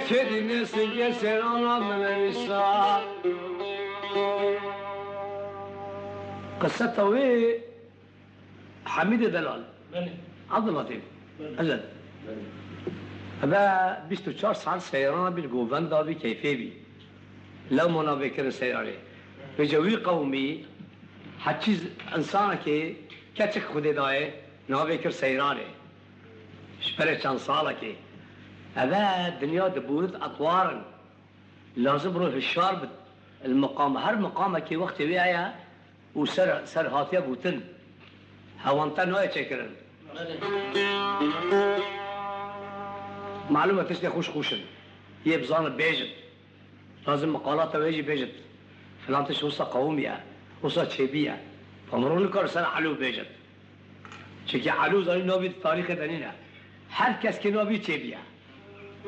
كدني سنجر سيرانا بمنسا قصة طويل حميد دلال عبد اللطيف أجل هذا 24 ساعة سيران بالجوفان دا بكيفية بي لو منا بكر سيراني بجوي قومي حتشيز إنسان كي كتك خدي داي نابكر سيراني شبرة كان صالة كي هذا الدنيا دبورت أطوارا لازم روح الشارب المقام هر مقام كي وقت وياها وسر هاتيا بوتن هوانتا نوع تشكرن معلومة تشتي خوشن يبزان بيجت لازم مقالات ويجي بيجت فلان تشوصة قومية وصة شيبية فمرون لكار سنة حلو بيجت شكي حلو زاني نوبي تاريخ دنينا هر کس که نوبي شيبية